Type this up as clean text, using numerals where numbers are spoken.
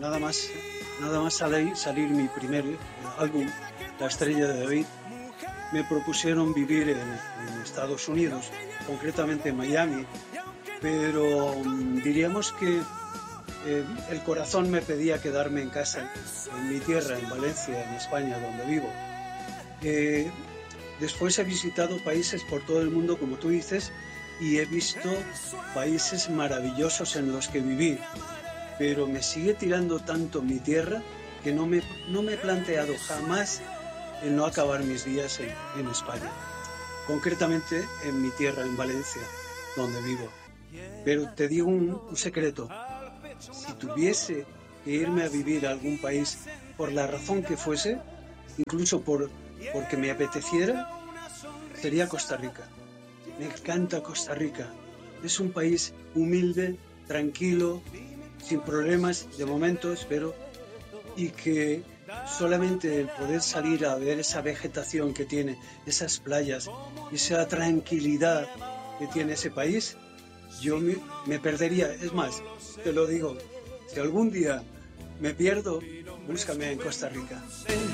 nada más salir mi primer álbum, La Estrella de David, me propusieron vivir en Estados Unidos, concretamente en Miami, pero diríamos que el corazón me pedía quedarme en casa, en mi tierra, en Valencia, en España, donde vivo. Después he visitado países por todo el mundo, como tú dices, y he visto países maravillosos en los que viví, pero me sigue tirando tanto mi tierra que no me he planteado jamás el no acabar mis días en España, concretamente en mi tierra, en Valencia, donde vivo. Pero te digo un secreto, si tuviese que irme a vivir a algún país por la razón que fuese, incluso porque me apeteciera, sería Costa Rica. Me encanta Costa Rica. Es un país humilde, tranquilo, sin problemas de momento, espero, y que solamente el poder salir a ver esa vegetación que tiene, esas playas, esa tranquilidad que tiene ese país, yo me perdería. Es más, te lo digo, si algún día me pierdo, búscame en Costa Rica.